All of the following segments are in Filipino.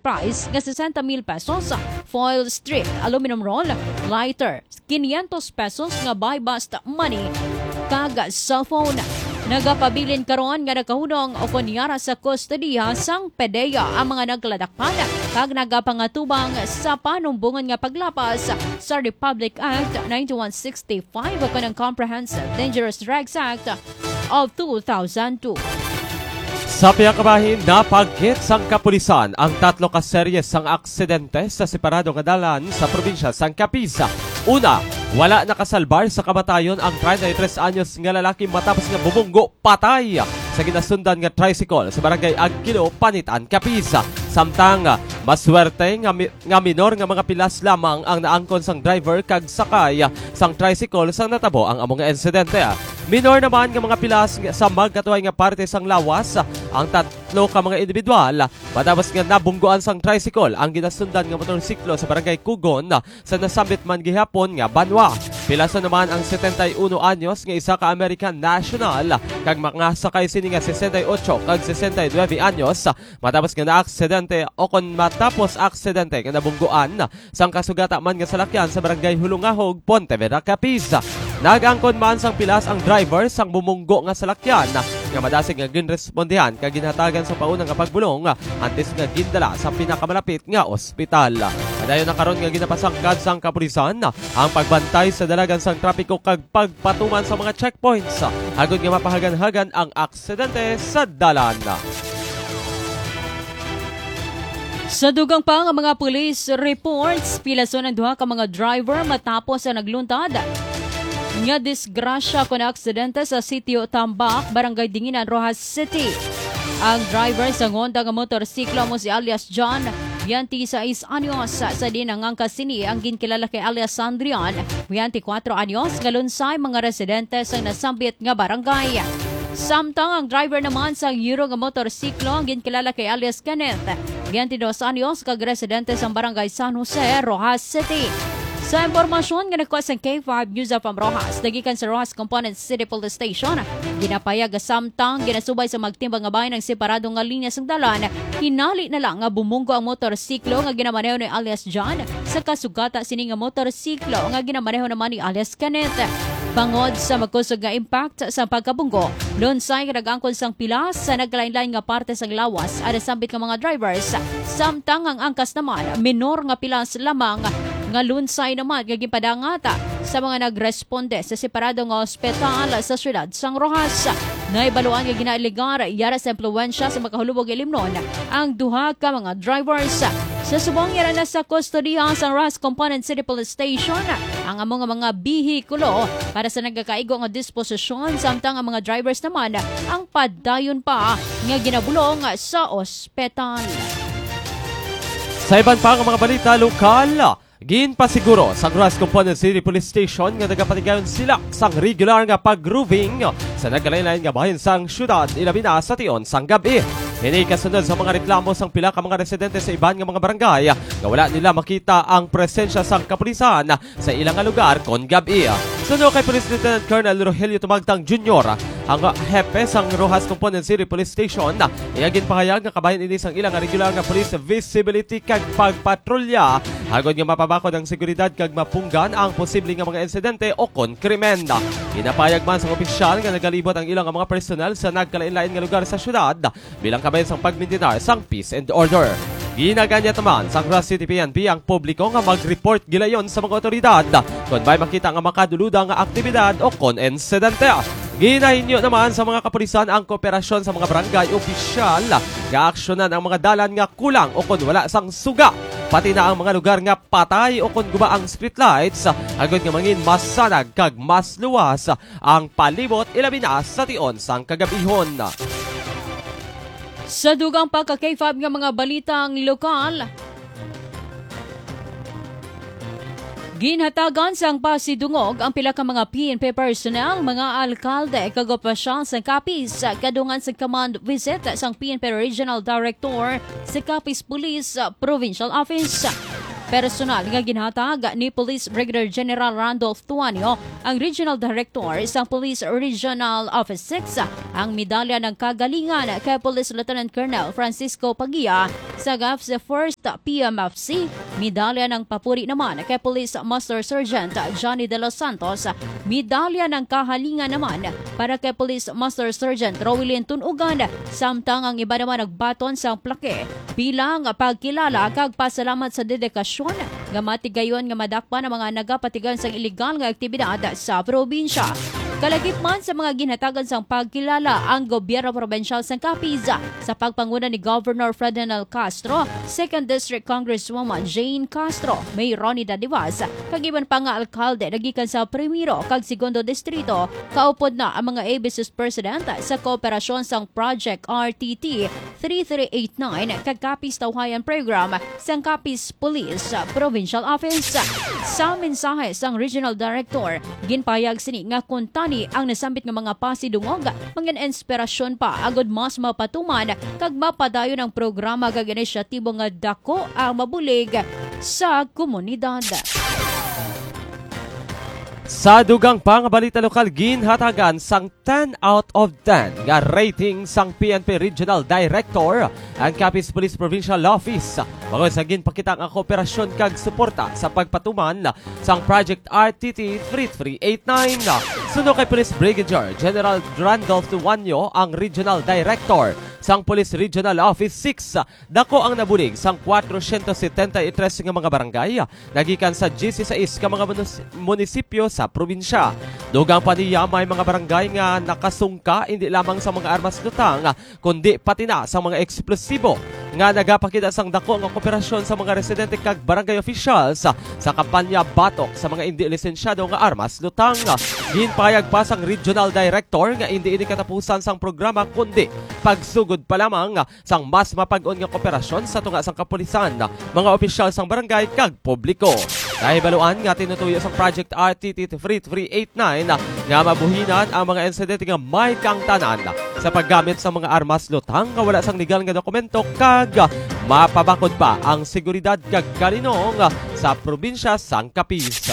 price nga 60,000 pesos, foil strip, aluminum roll, lighter, 500 pesos nga buy bust money, kag cellphone. Nagapabilin karon nga nakahunong o kunyara sa kustodiya sang PDEA ang mga nagladakpan kag nagapangatubang sa panumbungan nga paglapas sa Republic Act 9165 o kanang Comprehensive Dangerous Drugs Act of 2002. Sa piyakabahin, napagkit sang kapulisan ang 3 ka serye sang aksidente sa separado nga dalan sa probinsya sang Capiz. Una, wala nakasalbar sa kamatayon ang 33 anyos nga lalaki matapos nga bumunggo patay sa ginasundan nga tricycle sa barangay Agkilo, Panitan, Capiz. Samtang maswerte nga minor nga mga pilas lamang ang naangkon sang driver kag sakay sang tricycle sang natabo ang among nga insidente. Minor naman nga mga pilas sa magkatuway nga parte sang lawas ang 3 ka mga individual matapos nga nabunggoan sang tricycle ang ginasundan nga motorsiklo sa barangay Kugon sa nasambit man gihapon nga Banwa. Pilaso naman ang 71 anyos nga isa ka American national kag mga sakay sini nga 68 kag 69 anyos matapos nga na-aksidente o kon matapos aksidente nga nabunggoan sang kasugata man nga salakyan sa barangay Hulungahog, Pontevedra, Capiz. Nagangkon man sang pilas ang driver sang bumunggo nga salakyan nga madasig nga ginrespondihan kag ginhatagan sa paunang nga pagbulong antes nga gindala sa pinakamalapit nga ospital. Padayon na karon nga ginapasangkad sang kapulisan ang pagbantay sa dalagan sang trapiko kag pagpatuman sa mga checkpoints agud nga mapahagan-hagan ang aksidente sa dalan. Sa dugang pa nga mga police reports, pilason ang 2 ka mga driver matapos ang nagluntad nga disgrasya kon aksidente sa sitio Tambak, Barangay Dinginan, Rojas City. Ang driver sa Honda nga motorsiklo mo si alias John, 26 anyos, sa dinangang kasini ang ginkilala kay alias Sandrian, 24 anyos, ngalunsay mga residente sa nasambit nga barangay. Samtang ang driver naman sa Euro nga motorsiklo ang ginkilala kay alias Kenneth, 22 anyos, kag residente sa barangay San Jose, Rojas City. Sa impormasyon nga nakuha sa K5 News from Rojas, nagikan sa Rojas Component City Police Station, ginapayag samtang ginasubay sa magtimbang nga bayan ng separado nga linya sang dalan, hinali na lang nga bumunggo ang motorsiklo nga ginamaneho ni alias John sa kasugata sini nga motorsiklo nga ginamaneho naman ni alias Kenneth. Bangod sa magkusog nga impact sa pagkabunggo, lunsay nagangkon sang pilas sa naglain-lain nga parte sang lawas at sambit nga mga drivers, samtang ang angkas naman minor nga pilas lamang nga lunsay naman nga gipadangata sa mga nagresponde sa separado nga ospital sa siyudad sang Rojas. Naibaluan nga ginaligar yara sa impluwensya sa makahulubog ilimnon ang 2 ka mga drivers. Sa subong yara na sa kustodiya sa Rojas Component City Police Station ang among mga bihikulo para sa nagkakaigo nga disposisyon, samtang ang mga drivers naman ang padayon pa nga ginabulong sa ospital. Sa iban pa nga mga balita lokal, ginpasiguro sa Rojas Component City Police Station nga nagapatigayon sila sang regular nga pag-grooving sa nagkalain-lain nga bahin sang syudad ilabi na sa tion sang gabi. Hini kasunod sa mga reklamo sang pila ka mga residente sa iban nga mga barangay nga wala nila makita ang presensya sang kapulisan sa ilang lugar kon gabi. Suno kay Police Lieutenant Colonel Rogelio Tumagtang Jr., ang hepe sang Rojas Component City Police Station, iyagin pahayag nga kabahin ini sang ilang regular nga police visibility kag pagpatrolya hagod nga mapabakod ang seguridad kag mapunggan ang posible nga mga insidente o kon krimen. Ginapayag man sang opisyal nga nagalibot ang ilang mga personal sa nagkalain-lain nga lugar sa syudad bilang kabahin sang pagmintinar sang peace and order. Ginaganya naman sa Rojas City PNP ang publiko nga mag-report gilayon sa mga otoridad kung may makita nga makaduluda nga aktibidad o kon insidente. Ginahinyo naman sa mga kapulisan ang kooperasyon sa mga barangay opisyal nga aksyonan ang mga dalan nga kulang o kon wala sang suga, pati na ang mga lugar nga patay o kon guba ang streetlights agad nga mangin mas sanag kag mas luwas ang palibot ilabi na sa tion sang kagabihon. Sa dugang pagka-K5 nga mga balitang lokal, ginhatagan sang pasidungog ang pila ka mga PNP personnel, mga alkalde kag opisyal sa Capiz kadungan sa command visit sang PNP Regional Director sa Capiz Police Provincial Office. Personal nga ginhatag ni Police Brigadier General Randolph Tuanio, ang Regional Director sa Police Regional Office 6, ang medalya ng kagalingan kay Police Lieutenant Colonel Francisco Pagia sa GAF's 1st PMFC. Medalya ng papuri naman kay Police Master Sergeant Johnny De Los Santos. Medalya ng kahalingan naman para kay Police Master Sergeant Rowelyn Tunugan. Samtang ang iba naman nagbaton sa plake bilang pagkilala kag pasalamat sa dedikasyon nga matigayon nga madakpan ang mga nagapatigan sa illegal nga aktibidad sa probinsya. Kalagip man sa mga ginhatagan sang pagkilala ang gobyerno probensyal sang Capiz sa pagpanguna ni Governor Ferdinand Castro, 2nd District Congresswoman Jane Castro, Mayor Ronnie Dadivas, kagiban pa nga alkalde nagikan sa Primero kag Segundo Distrito, kaupod na ang mga ABC's President sa kooperasyon sang Project RTT 3389 kag Capiz Tawhayan Program sang Capiz Police Provincial Office. Sa mensahe sang Regional Director, ginpayag sini nga kuntani ang nasambit nga mga pasidungog, mga inspirasyon pa agod mas mapatuman kag mapadayon ang programa kag inisyatibo nga dako ang mabulig sa komunidad. Sa dugang pangabalita lokal, ginhatagan sang 10 out of 10 nga rating sang PNP Regional Director ang Capiz Police Provincial Office. Bangod sa ginpakita ang kooperasyon kag suporta sa pagpatuman sang Project RTT 3389. Suno kay Police Brigadier General Randolph Tuanio, ang Regional Director sang Police Regional Office 6. Dako ang nabulig sang 473 nga mga barangay nagikan sa 16 ka mga munisipyo sa probinsya. Dugang pa niya may mga barangay nga nakasungka hindi lamang sa mga armas lutang kundi pati na sa mga eksplosibo nga nagapakita sang dako nga kooperasyon sa mga residente kag barangay officials sa kampanya batok sa mga hindi lisensyado nga armas lutang. Ginpayag pa sang Regional Director nga hindi ini katapusan sang programa kundi pagsugod pa lamang sang mas mapag-on nga kooperasyon sa tunga sang kapulisan, mga opisyal sang barangay kag publiko. Nahibaluan nga tinutuyo sang Project RTT 3389 nga mabuhinan ang mga insidente nga may kangtanan sa paggamit sa mga armas lutang nga wala sang legal nga dokumento kag mapabakod pa ang seguridad kag kalinong sa probinsya sang Capiz.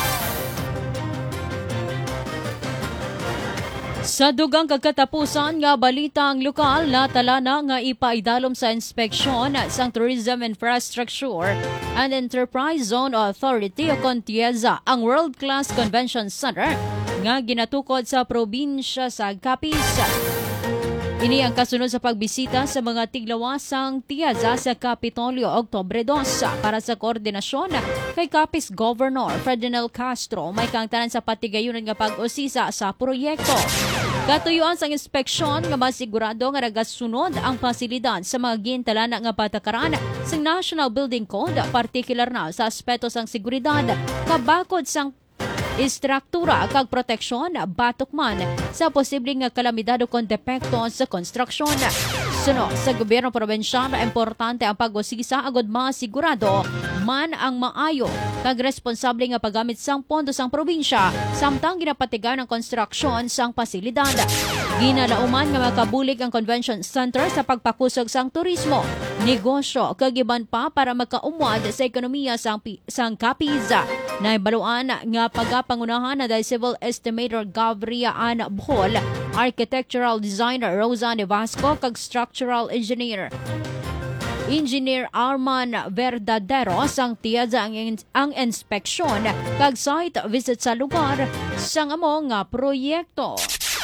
Sa dugang kagkatapusan nga balita ang lokal, natala na nga ipaidalom sa inspeksyon sang Tourism Infrastructure and Enterprise Zone Authority o Contieza ang World Class Convention Center nga ginatukod sa probinsya sa Capiz. Ini ang kasunod sa pagbisita sa mga tiglawasang tiyaza sa Kapitolyo Oktubre 2 para sa koordinasyon kay Capiz Governor Ferdinand Castro may kangtanan sa patigayunan nga pag-usisa sa proyekto. Katuyuan sang inspeksyon nga masigurado nga nagasunod ang pasilidad sa mga gintalana nga patakaran sa National Building Code, partikular na sa aspeto sang seguridad, kabakod sang istruktura kag proteksyon batok man sa posibleng nga kalamidad o kon depekto sa konstruksyon. Suno sa gobyerno probensyal, importante ang pag-usisa agod masigurado man ang maayo kag responsable nga paggamit sang pondo sang probinsya samtang ginapatigan ang konstruksyon sang pasilidad. Ginalauman nga makabulig ang convention center sa pagpakusog sang turismo, negosyo kag iban pa para makaumwad sa ekonomiya sang Capiz. Naibaluan nga pagapangunahan na dahil Civil Estimator Gavria Ana Bohol, Architectural Designer Rosanne Vasco kag Structural Engineer Arman Verdadero sang tiyaza ang inspeksyon kag site visit sa lugar sang amo nga proyekto.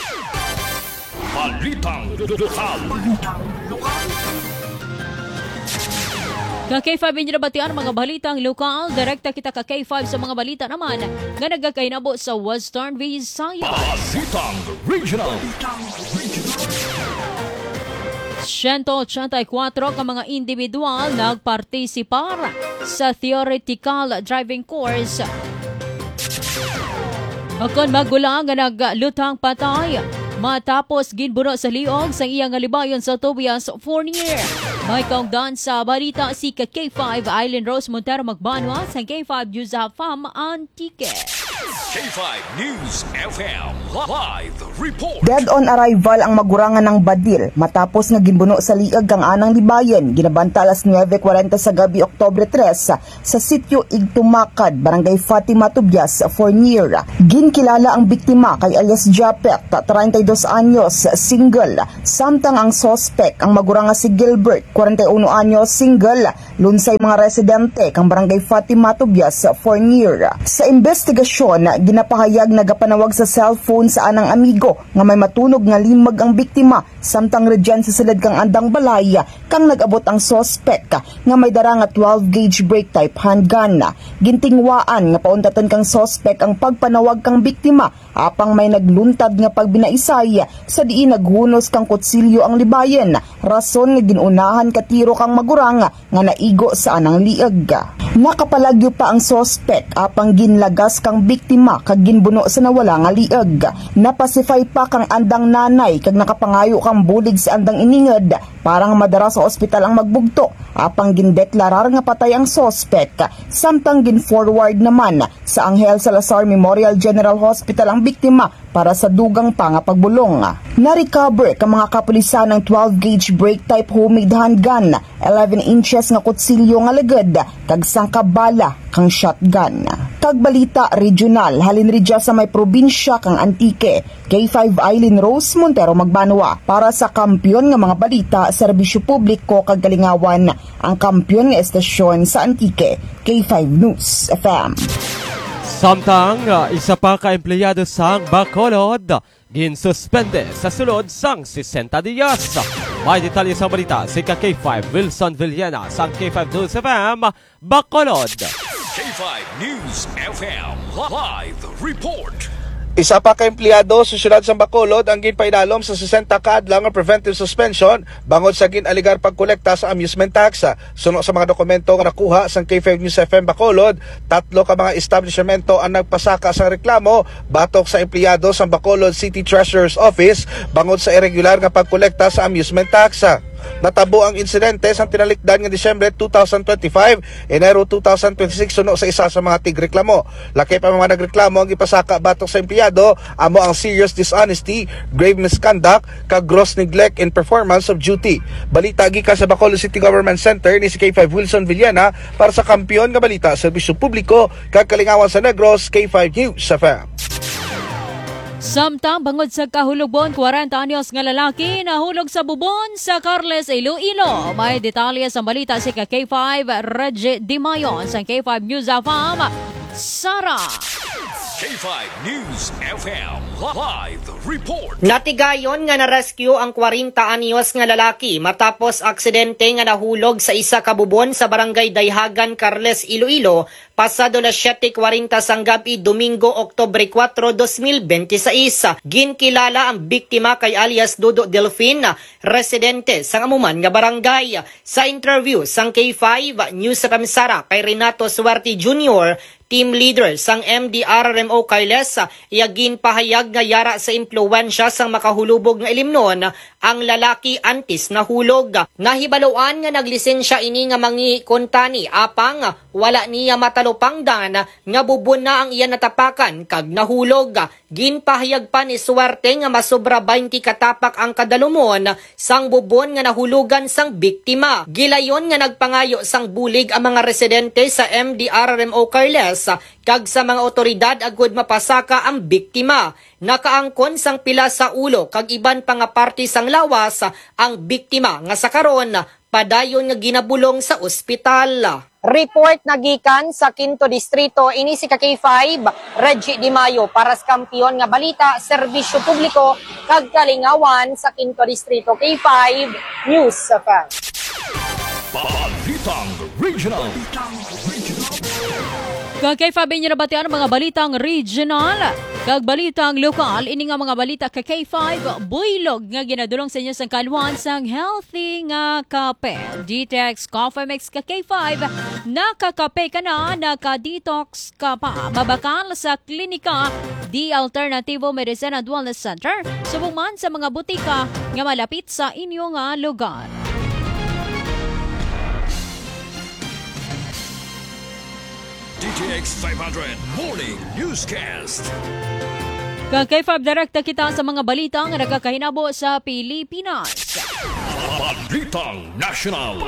Balitang lokal. Ka K5 inyo nabatian mga balitang lokal. Direkta kita ka K5 sa mga balita naman nga nagkakainabo sa Western Visayas. Balitang Regional. 184 ka mga individual nagpartisipar sa theoretical driving course. Akon magulang nga naglutang patay matapos ginbuno sa liog sa iyang alibayon sa Tobias Fournier. May kaungdan sa balita si K5 Island Rose Montero Magbanwa sa K5 News FM Antique. K5 News FM Live Report. Dead on arrival ang magurangan ng Badil matapos nga ginbuno sa liag kang anang libayan ginabanta alas 9:40 sa gabi Oktubre 3 sa sitio Igtumakad, Barangay Fatima Tubyas, Fournier. Ginkilala ang biktima kay alias Japet, 32 anyos, single. Samtang ang sospek ang maguranga si Gilbert, 41 anyos, single. Lunsay mga residente kang Barangay Fatima Tubyas, Fournier. Sa investigasyon, ginapahayag nagapanawag sa cellphone sa anang amigo nga may matunog nga limag ang biktima samtang redyan sa silid kang andang balay kang nag-abot ang sospek nga may dara nga 12 gauge break type handgun. Gintingwaan nga pauntatan kang sospek ang pagpanawag kang biktima apang may nagluntad nga pagbinaisay sa diin naghunos kang kutsilyo ang libayen, rason nga ginunahan katiro kang magurang nga naigo sa anang liag. Nakapalagyo pa ang sospek apang ginlagas kang biktima kag ginbuno sa nawala nga liag. Napasify pa kang andang nanay kag nakapangayo kang bulig sa andang ininged parang madara sa ospital ang magbugto apang gindeklarar nga patay ang sospek samtang gin-forward naman sa Angel Salazar Memorial General Hospital ang biktima para sa dugang pa nga pagbulong. Na-recover ka mga kapulisan ng 12 gauge break type homemade handgun, 11 inches nga kutsilyo nga lagad kag sangkabala kang shotgun. Kagbalita regional halin ridya sa may probinsya kang Antique, K5 Eileen Rose Montero Magbanwa para sa kampyon nga mga balita serbisyo publiko kag Kalingawan, ang kampyon nga estasyon sa Antique, K5 News FM. Samtang isa pa ka empleyado sang Bacolod ginsuspende sa sulod sang 60 días. May detalye sa balita si K5 Wilson Villena sang K5 News FM Bacolod. K5 News FM Live Report. Isa pa ka empleyado sa siyudad sa Bacolod ang ginpainalom sa 60 kaadlaw nga preventive suspension bangod sa ginaligar pagkolekta sa amusement tax. Suno sa mga dokumento nga nakuha sa K5 News FM Bacolod, 3 ka mga establishmento ang nagpasaka sa reklamo batok sa empleyado sa Bacolod City Treasurer's Office bangod sa irregular nga pagkolekta sa amusement tax. Natabo ang insidente sa tinalikdan nga Disyembre 2025, Enero 2026 suno sa isa sa mga tigreklamo. Laki pa mga nagreklamo ang ipasaka batok sa empleyado amo ang serious dishonesty, grave misconduct, kag gross neglect in performance of duty. Balita gikan sa Bacolod City Government Center ni si K5 Wilson Villena para sa kampiyon nga balita serbisyo publiko kag Kalingawan sa Negros, K5 News FM. Samtang bangod sa kahulugbon, 40 anyos nga lalaki nahulog sa bubon sa Carles, Iloilo. May detalye sa balita si K5 Reggie Di Mayon sa K5 News FM. Sara. K5 News FM Live Report. Natigayon nga na-rescue ang 40 anyos nga lalaki matapos aksidente nga nahulog sa isa ka bubon sa barangay Dayhagan, Carles, Iloilo pasado las 7:40 sang gabi Domingo, Oktubre 4, 2026. Ginkilala ang biktima kay alias Dodo Delfin, residente sang amuman nga barangay. Sa interview sang K5 News FM Sara kay Renato Suerte Jr., team leader sang MDRRMO Carles, iyagin pahayag nga yara sa impluwensya sang makahulubog nga ilimnon ang lalaki antes nahulog. Nahibaluan nga naglisensya ini nga mangi kontani apang wala niya matalupangdan nga bubon na ang iya natapakan kag nahulog. Ginpahayag pa ni Suerte nga masobra 20 katapak ang kadalumon sang bubon nga nahulugan sang biktima. Gilayon nga nagpangayo sang bulig ang mga residente sa MDRRMO Carles kag sa mga otoridad agud mapasaka ang biktima. Nakaangkon sang pila sa ulo kag iban pa nga parte sang lawas ang biktima nga sa karon padayon nga ginabulong sa ospital. Report nagikan sa 5th Distrito, ini si K5 Reggie Di Mayo para sa kampiyon nga balita serbisyo publiko kag Kalingawan sa 5th Distrito, K5 News FM. Balitang Regional. Kay Fabi niyo nabatian ang mga balitang regional kag balitang lokal. Ini nga mga balita kay K5 buylog nga ginadulong sa inyo sang kalwan sang healthy nga kape. Detox Coffee Mix kay K5 nakakape ka na, naka-detox ka pa. Mabakal sa klinika The Alternativo Medicine and Wellness Center subong man sa mga butika nga malapit sa inyong lugar. DTX 500 Morning Newscast. Kay Fab direkta kita sa mga balita nga nagkakahinabo sa Pilipinas. Balitang National.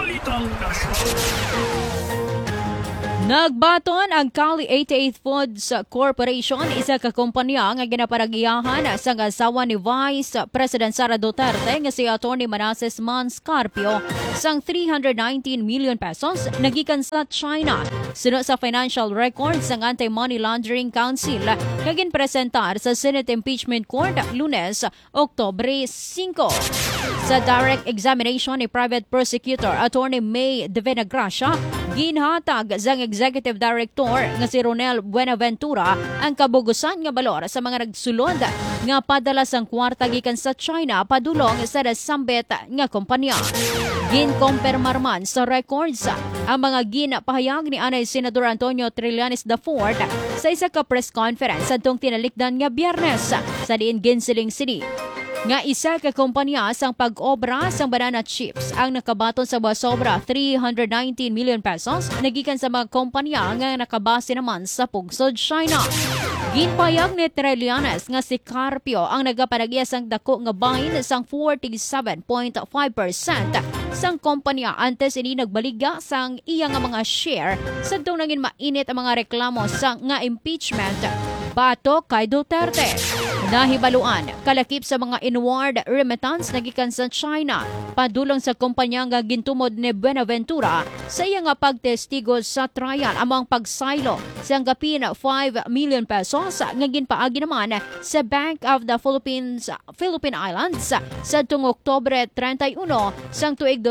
Nagbaton ang Cali 88 Foods Corporation, isa ka kompanya nga ginaparagiyahan sa asawa ni Vice President Sara Duterte nga si Atty. Manasseh Manscarpio sang 319 million pesos nagikan sa China. Suno sa financial records ng Anti-Money Laundering Council nga ginpresentar sa Senate Impeachment Court Lunes, Oktubre 5. Sa direct examination ni Private Prosecutor Atty. May De Venagracia, ginhatag sang Executive Director nga si Ronel Buenaventura ang kabugusan nga balor sa mga nagsulod nga padala sang kwarta gikan sa China padulong sa nasambit nga kompanya. Ginkompermar man sa records ang mga ginapahayag ni Anay Senador Antonio Trillanes IV sa isa ka press conference adtong tinalikdan nga Biyernes sa diin ginsiling city nga isa ka kompanya sang pag-obra sang banana chips ang nakabaton sa sobra 319 million pesos nagikan sa mga kompanya nga nakabase naman sa pugsod China. Ginpayag ni Trillanes nga si Carpio ang nagapanagya sang dako nga bahin sang 47.5% sang kompanya antes ini nagbaligya sang iya nga mga share sa dong naging mainit ang mga reklamo sang nga impeachment bato kay Duterte. Nahibaluan, kalakip sa mga inward remittance nagikan sa China, padulong sa kumpanya nga gintumod ni Buenaventura sa iya nga pagtestigo sa trial among pagsaylo sa gapin 5 million pesos nga ginpaagi naman sa Bank of the Philippine Islands sa tung Oktubre 31 sang tuig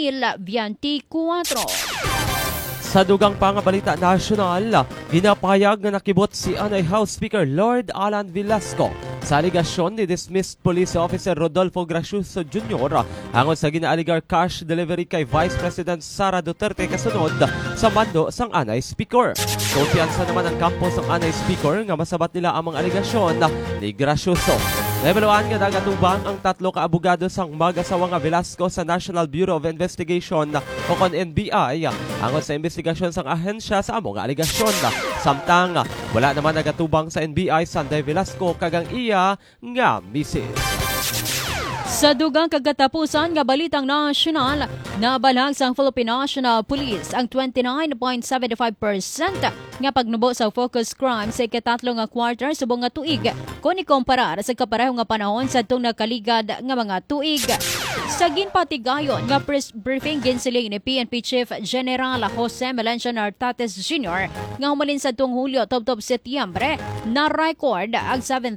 2024. Sa dugang pangabalita nasyonal, ginapahayag na nakibot si Anay House Speaker Lord Alan Velasco sa aligasyon ni dismissed Police Officer Rodolfo Gracioso Jr. hangon sa ginaaligar cash delivery kay Vice President Sara Duterte kasunod sa mando sang Anay Speaker. Kumpiyansa naman ang kampo sang Anay Speaker nga masabat nila ang mga aligasyon ni Gracioso. Nahibaluan nga nagatubang ang tatlo ka abogado sang mag-asawa nga Velasco sa National Bureau of Investigation o kon NBI hangon sa investigasyon sang ahensya sa among aligasyon. Samtang wala naman nagatubang sa NBI Sanday Velasco kagang iya nga misis. Sa dugang kagatapusan nga balitang nasyonal, nabalag sang Philippine National Police ang 29.75% nga pagnubo sa focus crime sa ikatatlo nga quarter subong nga tuig kung ikumparar sa kapareho nga panahon sa itong nakaligad nga mga tuig. Sa ginpatigayon nga press briefing ginsiling ni PNP Chief General Jose Melencio Nartates Jr. nga humalin sa itong Hulyo tubtob Setyembre na record ang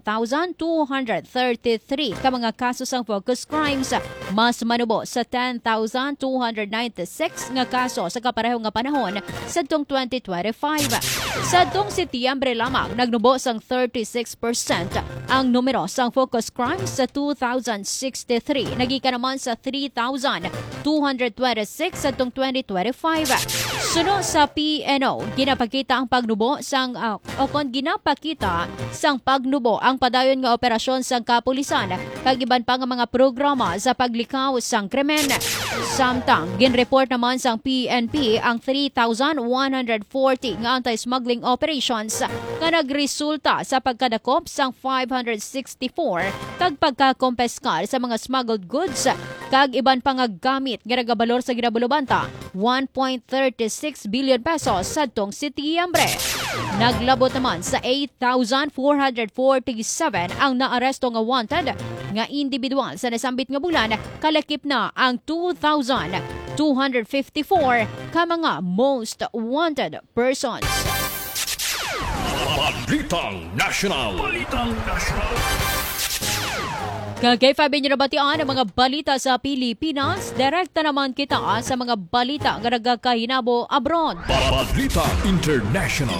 7,233 ka mga kaso sang focus crimes, mas manubo sa 10,296 nga kaso sa kapareho nga panahon sa itong 2025. Sa itong Setyembre lamang, nagnubo sang 36% ang numero sang focus crimes sa 2,063. Nagika naman sa 3,226 sa itong 2025. Suno sa PNO, ginapakita ang pagnubo sang ginapakita sang pagnubo ang padayon nga operasyon sang kapulisan kag iban pa nga mga programa sa paglikaw sang krimen. Samtang ginreport naman sang PNP ang 3,140 nga anti-smuggling operations nga nagresulta sa pagkadakop sang 564 kag pagkakompeskar sa mga smuggled goods kag iban pa nga gamit nga nagabalor sa ginabulubanta 1.36 billion pesos sa tong Setyembre. Naglabot naman sa 8,447 ang naaresto nga wanted nga individual sa nasambit nga bulan, kalakip na ang 2,254 ka mga most wanted persons. Balitang National. Kagay Fabi nyo nabatian ang mga balita sa Pilipinas, direkta naman kita sa mga balita nga nagkakahinabo abroad. Balita International.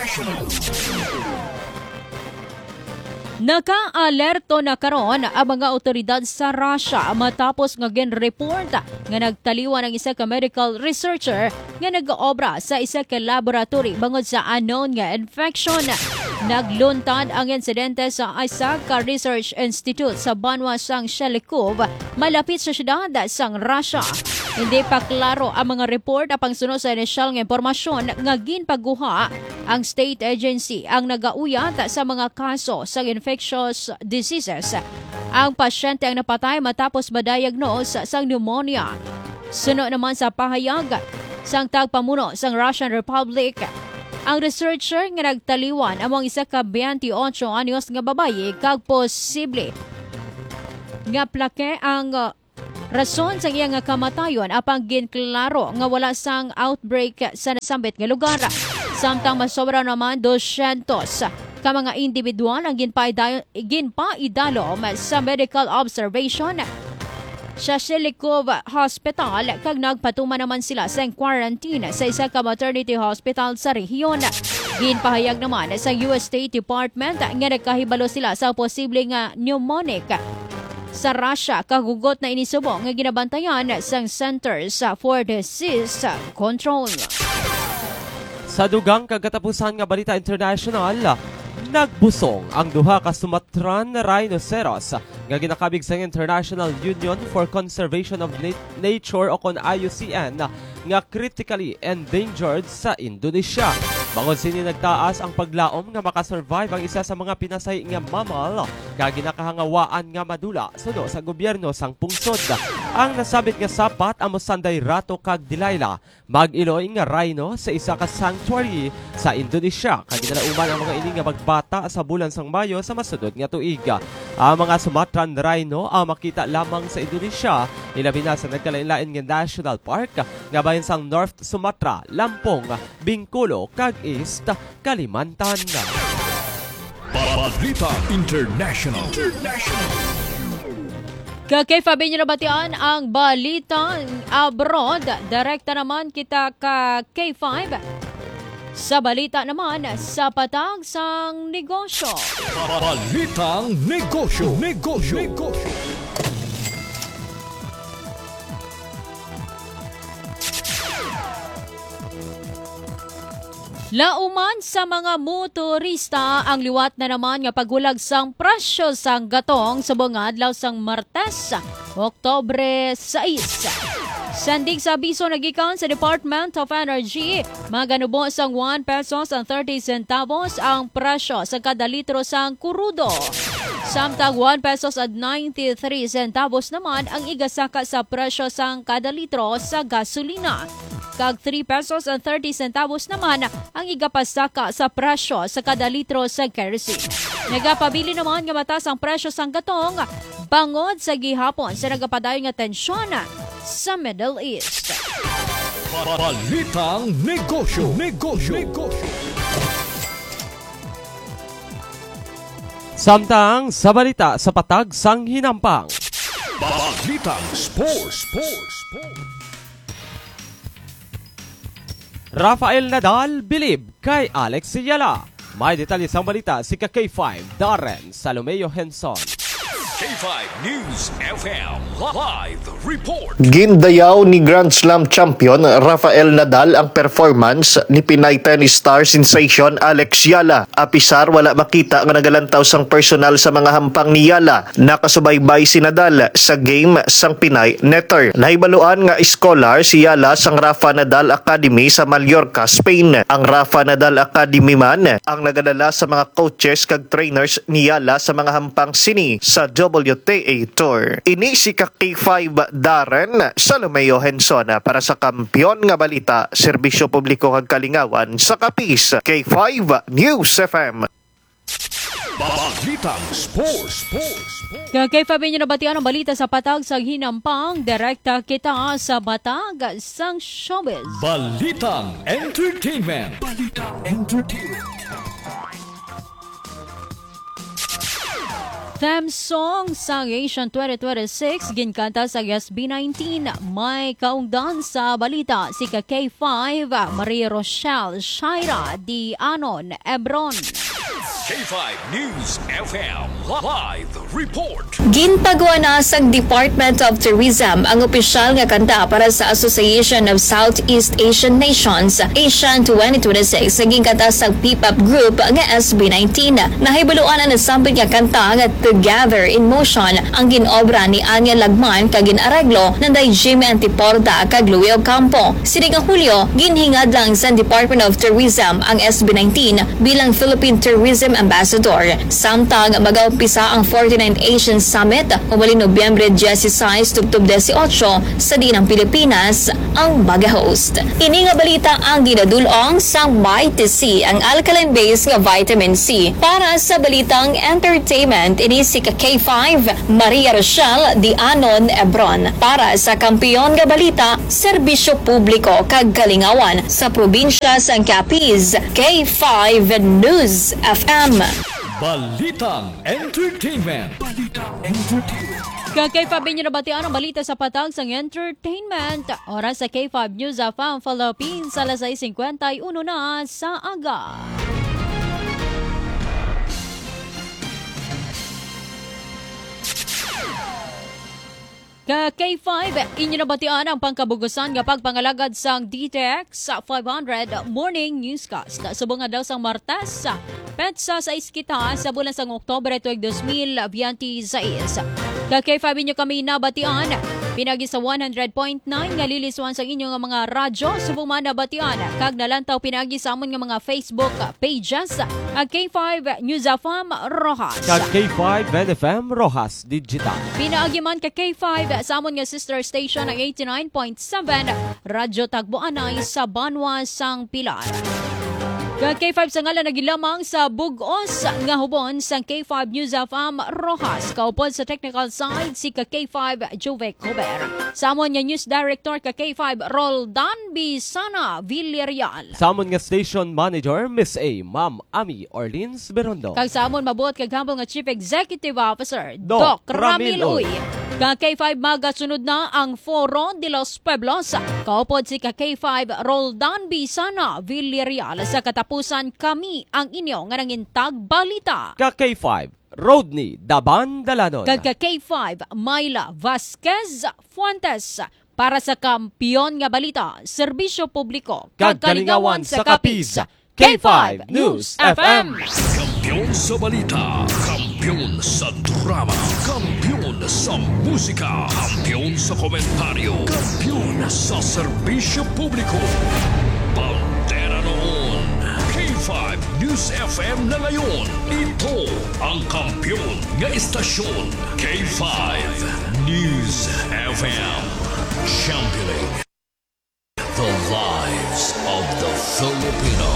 Naka-alerto na karon ang mga otoridad sa Russia matapos nga gin-report nga nagtaliwan ang isa ka medical researcher nga nag-oobra sa isa ka laboratory bangod sa unknown nga infection. Nagluntad ang insidente sa isa ka research institute sa banwa sang Shelikov, malapit sa syudad sang Russia. Hindi pa klaro ang mga report apang sunod sa inisyal nga impormasyon nga ginpagguha ang state agency ang nagauyat sa mga kaso sa infectious diseases. Ang pasyente ang napatay matapos ma-diagnose sa pneumonia. Sunod naman sa pahayag sang tagpamuno sang Russian Republic, ang researcher nga nagtaliwan among isa ka 28 anyos nga babaye kag posible nga plake ang rason sa iyang kamatayon apang ginklaro nga wala sang outbreak sa nasambit nga lugar. Samtang masobra naman 200 ka mga individual ang ginpaidalom sa medical observation sa Shelikov Hospital kag nagpatuman naman sila sa quarantine sa isa ka maternity hospital sa rehiyon. Ginpahayag naman sa US State Department nga nagkahibalo sila sa posible nga pneumonic sa Russia kagugot na inisubong nga ginabantayan sa Centers for Disease Control. Sa dugang kagatapusan nga balita international, nagbusong ang duha ka Sumatran rhinoceros nga ginakabig sa International Union for Conservation of Nature o kon IUCN nga critically endangered sa Indonesia. Bangod sini nagtaas ang paglaom nga makasurvive ang isa sa mga pinasay nga mammal nga ginakahangawaan nga madula suno sa gobyerno sang pungsod. Ang nasabit nga sapat amo Sanday Rato kag Dilayla mag-iloy nga rhino sa isa ka sanctuary sa Indonesia kag ginalauman ang mga ini nga magbata sa bulan sang Mayo sa masudod nga tuig. Ang mga Sumatran rhino ang makita lamang sa Indonesia, ilabi na sa nagkalain-lain nga national park nga bahin sang North Sumatra, Lampong, Bingkulo kag East Kalimantan. Balita International. Kay Fabinho nabatian ang balita abroad. Direkta naman kita ka K5. Sa balita naman sa patag sang negosyo. Balitang negosyo. Lauman sa mga motorista ang liwat na naman nga paghulag sang presyo sang gatong sa buong adlaw sang Martes, Oktobre 6. Sandig sa abiso nagikan sa Department of Energy, maganubo sang 1 pesos and 30 centavos ang presyo sa kada litro sang kurudo. Samtang 1 pesos at 93 centavos naman ang igasaka sa presyo sang kada litro sa gasolina. Kag 3 pesos and 30 centavos naman ang igapasaka sa presyo sa kada litro sa kerosene. Nagapabili naman nga mataas ang presyo sang gatong bangod sa gihapon sa nagapadayon nga tensyon sa Middle East. Balitang negosyo. Samtang sa balita sa patag sang hinampang. Balitang sports. Rafael Nadal bilib kay Alex Yala. May detalye sa balita si K5 Darren Salomeo Henson. K5 News FM Live Report. Gindayaw ni Grand Slam champion Rafael Nadal ang performance ni Pinay tennis star sensation Alex Yala. Apisar wala makita nga nagalantaw sang personal sa mga hampang ni Yala. Nakasubaybay si Nadal sa game sang Pinay netter. Nahibaluan nga scholar si Yala sang Rafa Nadal Academy sa Mallorca, Spain. Ang Rafa Nadal Academy man ang nagadala sa mga coaches kag trainers ni Yala sa mga hampang sini sa WTA Tour. Ini si K5 Darren Salomeo Henson para sa kampiyon nga balita, serbisyo publiko kag kalingawan sa Kapis. K5 News FM. Balitang sports. Kay Fabinho nabatian ang balita sa patag sa hinampang. Direkta kita sa batag sang showbiz. Balitang entertainment. Theme song sang Asian 2026 ginkanta sa SB19. May kaungdan sa balita si K5 Maria Rochelle Shaira Di Anon Ebron. K5 News FM Live Report. Ginpagawa na sa Department of Tourism ang opisyal nga kanta para sa Association of Southeast Asian Nations Asian 2026 naging kanta sa P-pop group nga SB19. Nahibuluan na nasampit nga kanta nga Together in Motion ang ginobra ni Anya Lagman kag ginareglo nanday Jimmy Antiporta kag Louie Ocampo. Sining nga Hulyo, ginhingad lang sa Department of Tourism ang SB19 bilang Philippine Tourism Ambassador. Samtang mag-aumpisa ang 49th Asian Summit huling Nobyembre 16 tubtob 18 sa dinang Pilipinas ang mag-host. Ini nga balita ang ginadulong sa MyTC ang alkaline-based nga vitamin C. Para sa balitang entertainment, ini si K5 Maria Rochelle Dianon Ebron. Para sa kampiyon nga balita, serbisyo publiko kag kalingawan sa probinsya sa Capiz, K5 News FM. Balitang Entertainment. Kay Fabinho na batian ang balita sa patag sang entertainment. Oras sa K5 News FM Philippines, alas 6:51 na sa aga. K5, inyo nabatian ang pangkabugusan nga pagpangalagad sang DTX 500 Morning Newscast. Subong nga daw sang Martes, petsa sa iskita sa bulan sang Oktobre tuig 2026. K5 inyo kami nabatian, pinagi sa 100.9 nga liliswan sa inyo nga mga radyo. Subong man nabatian, kag nalantaw pinagi sa amon nga mga Facebook pages. K5 News FM Rojas. Kag K5 NFM Rojas Digital. Pinaagi man ka K5 sa amon nga sister station ang 89.7 Radyo Tagboanay sa Banwa sang Pilar. K5 sa ngalan nagilamang sa bugos nga hubon sa K5 News FM Rojas. Kaupod sa technical side si K5 Jovek Hober. Sa amon nga news director K5 Roldan Bisana Villarreal. Sa amon nga station manager Miss A Ma'am Ami Orleans Berondo. Kag sa amon mabuot kag hambal nga Chief Executive Officer Doc Ramil Ramil Uy. K5 magasunod na ang Foro de los Pueblos. Kaupod si K5 Roldan Bisana Villarreal. Sa katapusan kami ang inyo nga nangintag balita. K5 Rodney Daban Dalanon. K5 Myla Vasquez Fuentes. Para sa kampiyon nga balita, serbisyo publiko kag kalingawan sa Capiz. K5 News FM. Kampiyon sa balita, kampiyon sa drama, kampiyon sa musika, kampiyon sa komentaryo, kampiyon sa serbisyo publiko. Bandera noon, K5 News FM na ngayon. Ito ang kampiyon nga istasyon, K5 News FM. Championing the lives of the Filipino.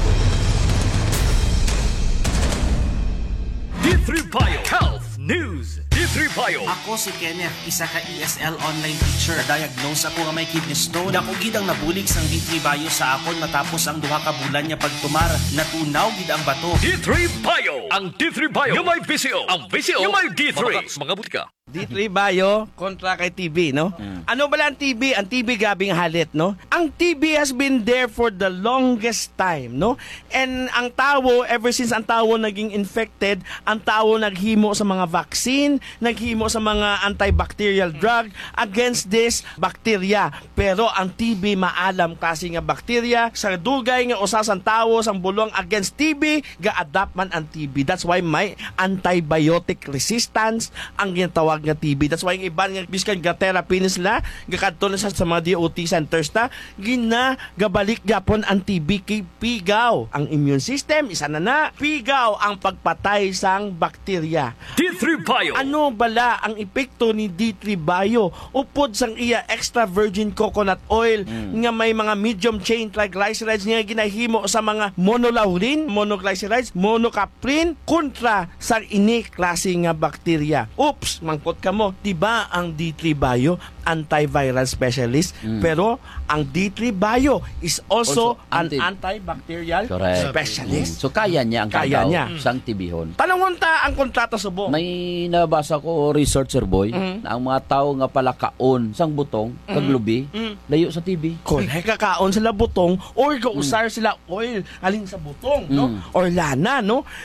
D3 Bio Health News. D3 Bio. Ako si Kenneth, isa ka ESL online teacher. Diagnose ako nga may kidney stone. Dako gid ang nabulig sang D3 Bio sa akon matapos ang duha ka bulan niya pagtumar. Natunaw gid ang bato. D3 Bio. Ang D3 Bio yung may VCO. Ang VCO yung may D3. Mga butika. D3 Bio kontra kay TB, no? Ano ba lang TB? Ang TB gabing halit, no? Ang TB has been there for the longest time, no? And ang tao, ever since ang tao naging infected, ang tao naghimo sa mga vaccine, naghimo sa mga antibacterial drug against this bacteria. Pero ang TB maalam kasi nga bacteria sa dugay nga usas ang tao sang bulong against TB, ga-adapt man ang TB. That's why may antibiotic resistance ang ginatawag nga TB. That's why yung iban nga biskan ga therapy nila gakadto na sa mga DOT centers ta ginagabalik gapon ang TB kay pigaw ang immune system isa na pigaw ang pagpatay sang bakterya. D3 Bio. Ano bala ang epekto ni D3 Bio? Upod sang iya extra virgin coconut oil nga may mga medium chain triglycerides nga ginahimo sa mga monolaurin, monoglycerides, monocaprin kontra sa ini klase nga bakterya. Oops, mangkot ka mo, diba ang D3 Bio antiviral specialist, pero ang D3 Bio is also an antibacterial specialist. So kaya niya ang Kaya kagaw niya. sang tibihon. Panahon ta ang kontrata subong. May nabasa ko researcher boy na ang mga tao nga pala kaon sang butong kag lubi layo sa TB. Kaya kakaon sila butong or gausar sila oil alin sa butong, no? Or lana, no?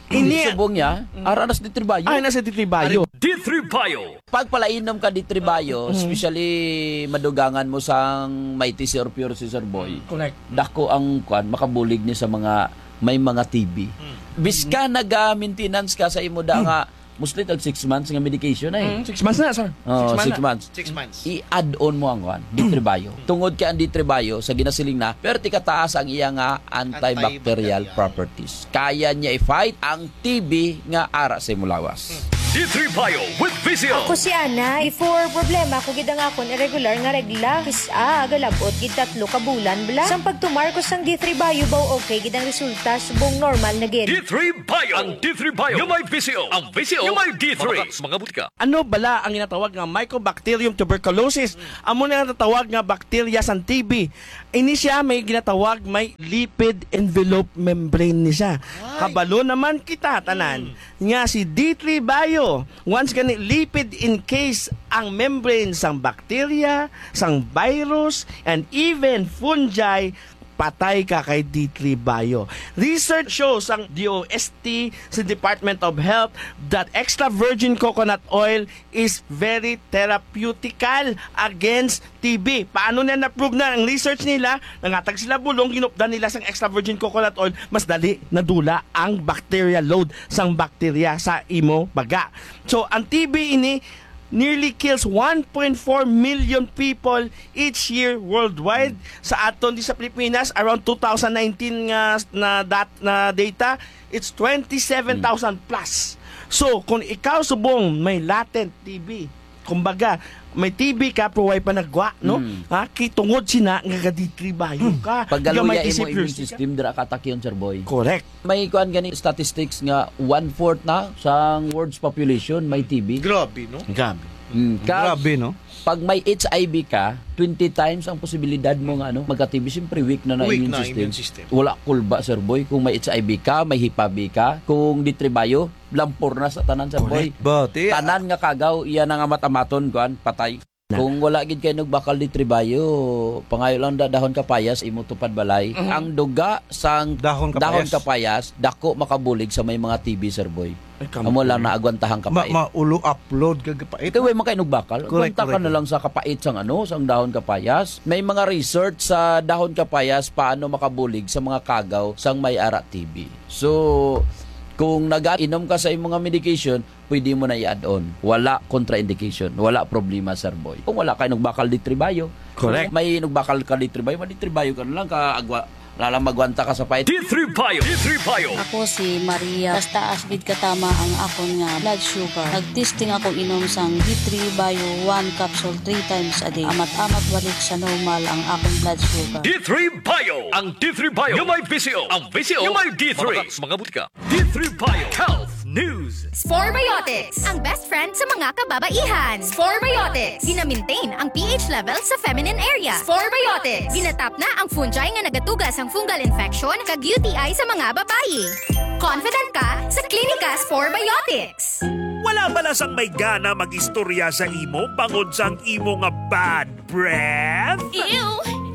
Ini Subong niya, aranas di tribayo. ay nasa Ditribayo. D3 Bio. Pag palainom ka di tribayo, especially madugangan mo sang mighty si or pure si Sir Boy. Correct. Dako ang kwan makabulig ni sa mga may mga TB. Biska naga-maintenance ka sa imo da nga mostly tag 6 months nga medication ay. 6 months na, sir. Oh, 6 na. months. 6 months. I-add-on mo ang kwan, ditribayo. Tungod ka ang ditribayo sa ginasiling na, pero ti kataas ang iya nga antibacterial properties. Kaya niya i-fight ang TB nga ara sa imulawas. D3 Bio with Visio. Ako si Ana, before problema ko gid ang akon irregular nga regla. Galabot gid 3 ka bulan bla. Sang pagtumar ko sang D3 Bio baw okay gid ang resulta subong normal na gid. D3 Bio. Ang D3 Bio. Yung may Visio. Ang Visio. Yung may D3. Mga butika. Ano bala ang ginatawag nga Mycobacterium tuberculosis? Amo na ginatawag nga bakterya sa TB. Ini siya may ginatawag may lipid envelope membrane ni siya. Kabalo naman kita tanan nga si D3 Bio. Once gani lipid encase ang membrane sang bakterya, sang virus, and even fungi, patay ka kay D3 Bio. Research shows ang DOST sa Department of Health that extra virgin coconut oil is very therapeutical against TB. Paano na na-prove na ang research nila? Nangatag sila bulong, ginupdan nila sang extra virgin coconut oil, mas dali nadula ang bacteria load sang bakterya sa imo baga. So, ang TB ini nearly kills 1.4 million people each year worldwide. Sa aton di sa Pilipinas, around 2019 na data, it's 27,000 plus. So, kung ikaw subong may latent TB, kumbaga, may TB ka, pero way pa nagwa, no? Ha? Kitungod sina, nga D3 ka. Paggaluya imo immune system, dira katak yun, Sir Boy. Correct. May kuan gani statistics nga 1/4 na sa world's population may TB. Grabe, no? Grabe. Grabe, no? Pag may HIV ka, 20 times ang posibilidad mo nga magka-TB. Siyempre, weak na immune system. Wala kulba, Sir Boy. Kung may HIV ka, may HIPAB ka. Kung ditribayo, lampor na sa tanan, Sir Boy. Tanan nga kagaw, iyan nga matamaton, kuan, patay. Kung wala gid kay nagbakal di tribayo, pangayo lang dahon kapayas imo tupad balay. Ang duga sang dahon kapayas dako makabulig sa may mga TB, Sir Boy. Amo lang naagwantahang kapait. Maulo upload kag kapait. Ito way man kay nagbakal. Kunta ka na lang sa kapait sang sang dahon kapayas. May mga research sa dahon kapayas paano makabulig sa mga kagaw sang may ara TB. So kung nag-inom ka sa imong medication, pwede mo na i-add-on. Wala contraindication. Wala problema, Sir Boy. Kung wala kayo nagbakal di tribayo. Correct. May nagbakal ka di tribayo, maditribayo ka na lang lalang magwanta ka sa pait. D3 Bio. D3 Bio. Ako si Maria. Basta asbid katama ang akon nga blood sugar. Nag-testing ako inom sang D3 Bio 1 capsule 3 times a day. Amat-amat balik sa normal ang akong blood sugar. D3 Bio. Ang D3 Bio. Yung may Visio. Ang Visio. Yung may D3. Mga butika. D3 Bio. Health News. Sporebiotics, ang best friend sa mga kababaihan. Sporebiotics, gina-maintain ang pH level sa feminine area. Sporebiotics, ginatap na ang fungi nga nagatugas ang fungal infection kag UTI sa mga babayi. Confident ka sa Klinika Sporebiotics. Wala ba lasang may gana mag-istorya sa imo bangod sang imo nga bad breath? Ew!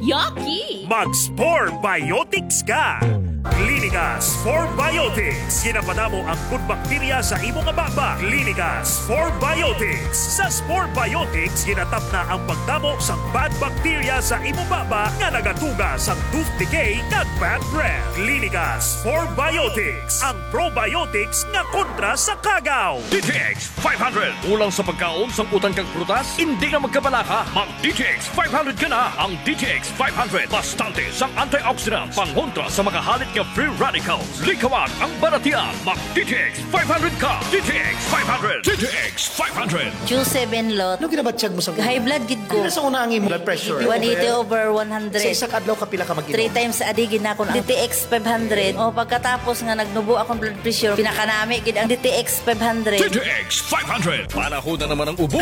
Yucky! Mag-Sporebiotics ka! Klinika Sporebiotics. Ginapadamo ang good bacteria sa imo nga baba. Klinika Sporebiotics. Sa Sporebiotics, ginatap na ang pagdamo sa bad bacteria sa imo baba nga nagatuga sa tooth decay kag bad breath. Klinika Sporebiotics. Ang probiotics nga kontra sa kagaw. DTX 500. Ulang sa pagkaon sang utang kag prutas, hindi ka magkabalaka. Mag DTX 500 ka na. Ang DTX 500 bastante sang antioxidants pangontra sa mga halit nga free radicals. Likawan ang baratian. Mag DTX 500 ka. DTX 500. DTX 500. Q7 lot. Ano ginabatsyag mo sa High blood gid ko. Ano sa una ang imo blood pressure? 180/100. Sa isang adlaw kapila ka mag-inom? 3 times a day ginakon ang DTX 500. O pagkatapos nga nagnubo akong blood pressure, pinakanami gid ang DTX 500. DTX 500. Panahon na naman ang ubo,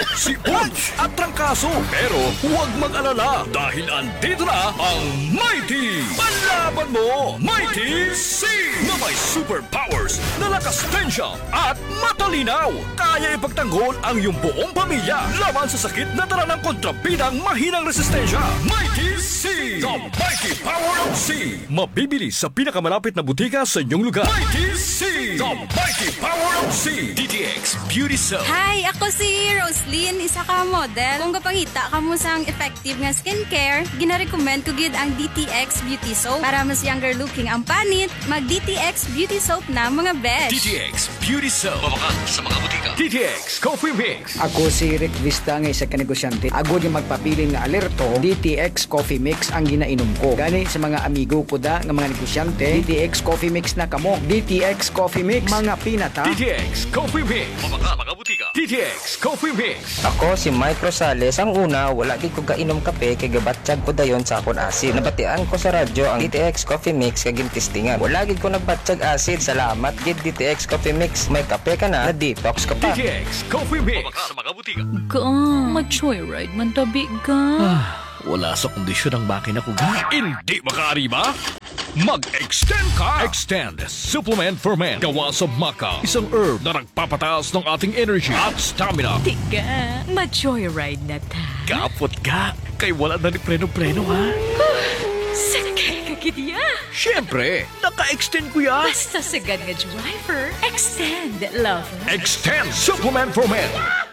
sipon at trangkaso. Pero huwag mag-alala dahil andito na ang Mighty. Panlaban mo, Mighty C! na may superpowers na lakas tensya at matalinaw. Kaya ipagtanggol ang iyong buong pamilya laban sa sakit na dala ng kontrabidang mahinang resistensya. Mighty C! The Mighty Power of C! Mabibili sa pinakamalapit na butika sa inyong lugar. Mighty C! The Mighty Power of C! DTX Beauty Soap. Hi, ako si Roslyn, isa ka model. Kung kapangita ka mo sang effective nga skincare, gina-recommend ko gid ang DTX Beauty Soap. Para mas younger looking ang panit, mag DTX Beauty Soap na mga besh. DTX Beauty Soap. Mabakan sa mga butika. DTX Coffee Mix. Ako si Rick Vista nga isa ka negosyante. Agod yung magpabilin nga alerto, DTX Coffee Mix ang ginainom ko. Gani sa mga amigo ko da nga mga negosyante, DTX Coffee Mix na kamo. DTX Coffee Mix, mga pinata. DTX Coffee Mix. Mabakan mga butika. DTX Coffee Mix. Ako si Mike Rosales. Ang una, wala gid ko kainom kape kay gabatsyag ko dayon sa akon asid. Nabatian ko sa radyo ang DTX Coffee Mix kay gintistingan. Wala gid ko nagbatsyag asid. Salamat gid DTX Coffee Mix. May kape ka na detox ka pa. DTX Coffee Mix. Mabakan sa mga butika. Mag-joyride man tabi ka. Wala sa kondisyon ang makina ko ga. Hindi makaariba? Mag-extend ka! Extend Supplement for Men. Gawa sa maca. Isang herb na nagpapataas ng ating energy at stamina. Tiga, mag-joyride na ta. Kapot ka. Kay wala na ni preno-preno ha. Sakay ka kitiya. Siyempre, naka-extend ko ya. Basta sagad nga driver, extend lover. Extend Supplement for Men.